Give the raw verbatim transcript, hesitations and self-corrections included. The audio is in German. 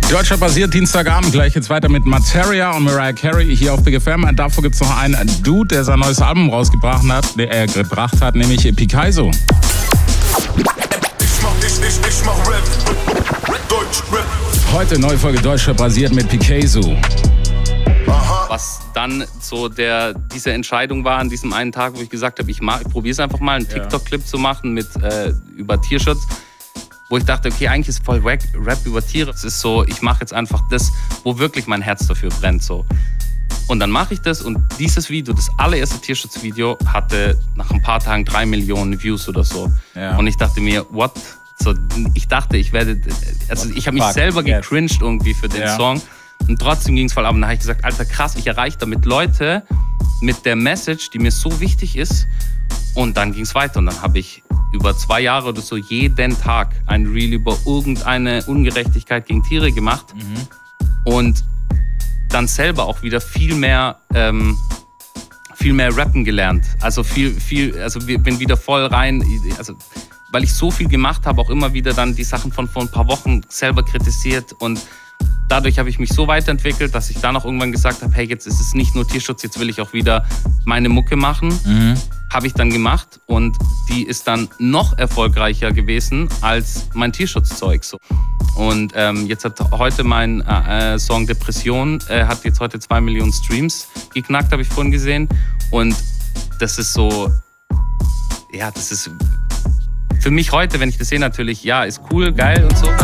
Deutscher basiert, Dienstagabend, gleich jetzt weiter mit Materia und Mariah Carey hier auf Big F M. Davor gibt es noch einen Dude, der sein neues Album rausgebracht hat, der er gebracht hat, nämlich Pikaizo. Ich mach, ich, ich, ich mach Rap, Deutsch Rap. Heute neue Folge Deutscher basiert mit Pikaizo. Was dann so der, diese Entscheidung war an diesem einen Tag, wo ich gesagt habe, ich, ich probiere es einfach mal, einen TikTok-Clip zu machen mit, äh, über Tierschutz. Wo ich dachte, okay, eigentlich ist voll Rap, Rap über Tiere. Es ist so, ich mache jetzt einfach das, wo wirklich mein Herz dafür brennt. So. Und dann mache ich das und dieses Video, das allererste Tierschutzvideo, hatte nach ein paar Tagen drei Millionen Views oder so. Ja. Und ich dachte mir, what? So, ich dachte, ich werde, also ich habe mich selber gecringed irgendwie für den ja. Song. Und trotzdem ging es voll ab. Und dann habe ich gesagt, Alter, krass, ich erreiche damit Leute mit der Message, die mir so wichtig ist. Und dann ging es weiter. Und dann habe ich über zwei Jahre oder so jeden Tag ein Reel über irgendeine Ungerechtigkeit gegen Tiere gemacht. Mhm. Und dann selber auch wieder viel mehr, ähm, viel mehr rappen gelernt. Also viel, viel, also bin wieder voll rein. Also weil ich so viel gemacht habe, auch immer wieder dann die Sachen von vor ein paar Wochen selber kritisiert und dadurch habe ich mich so weiterentwickelt, dass ich dann auch irgendwann gesagt habe, hey, jetzt ist es nicht nur Tierschutz, jetzt will ich auch wieder meine Mucke machen. Mhm. Habe ich dann gemacht und die ist dann noch erfolgreicher gewesen als mein Tierschutzzeug. So. Und ähm, jetzt hat heute mein äh, Song Depression, äh, hat jetzt heute zwei Millionen Streams geknackt, habe ich vorhin gesehen. Und das ist so, ja, das ist für mich heute, wenn ich das sehe, natürlich, ja, ist cool, geil und so.